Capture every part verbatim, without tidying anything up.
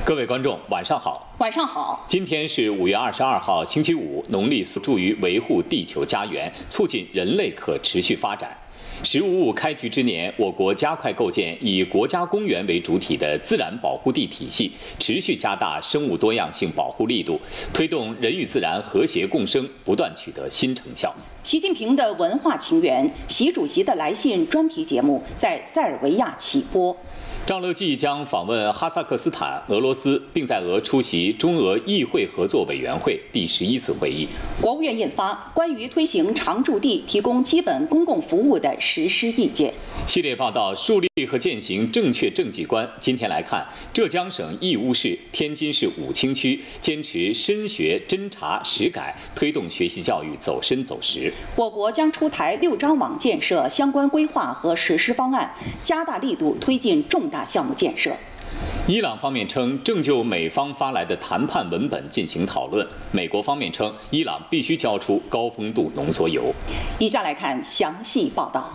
各位观众，晚上好。 晚上好。 今天是五月二十二号，星期五，农历四，助于维护地球家园，促进人类可持续发展。十五五开局之年，我国加快构建以国家公园为主体的自然保护地体系，持续加大生物多样性保护力度，推动人与自然和谐共生，不断取得新成效。 习近平的文化情缘，习主席的来信专题节目在塞尔维亚起播。 赵乐际将访问哈萨克斯坦、俄罗斯，并在俄出席中俄议会合作委员会第十一次会议。 国务院印发关于推行常住地提供基本公共服务的实施意见。 系列报道树立和践行正确政绩观。今天来看，浙江省义乌市、天津市武清区坚持深学侦查实改，推动学习教育走深走实。 我国将出台六张网建设相关规划和实施方案，加大力度推进重大项目建设。 伊朗方面称正就美方发来的谈判文本进行讨论。美国方面称，伊朗必须交出高丰度浓缩铀。 以下来看详细报道。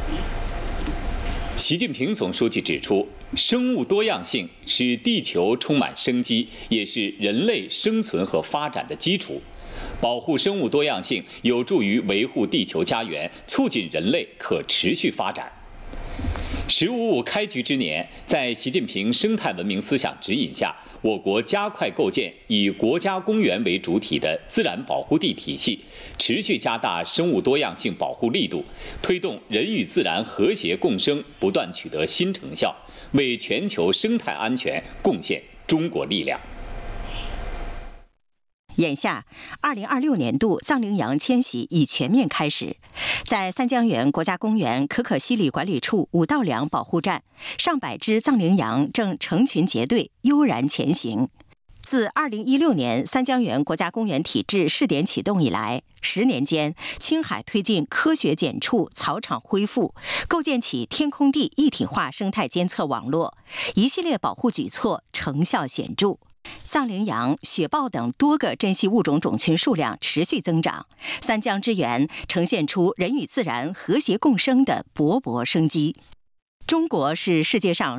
习近平总书记指出，生物多样性使地球充满生机，也是人类生存和发展的基础。保护生物多样性有助于维护地球家园，促进人类可持续发展。十五五开局之年，在习近平生态文明思想指引下，我国加快构建以国家公园为主体的自然保护地体系，持续加大生物多样性保护力度，推动人与自然和谐共生，不断取得新成效，为全球生态安全贡献中国力量。 眼下，二零二六年度藏羚羊迁徙已全面开始。在三江源国家公园可可西里管理处五道梁保护站，上百只藏羚羊正成群结队悠然前行。自二零一六年三江源国家公园体制试点启动以来，十年间，青海推进科学检处草场恢复，构建起天空地一体化生态监测网络，一系列保护举措成效显著。藏羚羊、雪豹等多个珍稀物种种群数量持续增长，三江之源呈现出人与自然和谐共生的勃勃生机。中国是世界上